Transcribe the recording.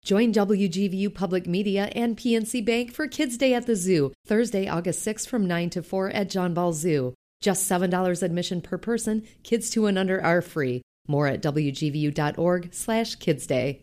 Join WGVU Public Media and PNC Bank for Kids Day at the Zoo, Thursday, August 6th from 9 to 4 at John Ball Zoo. Just $7 admission per person. Kids 2 and under are free. More at WGVU.org/kidsday.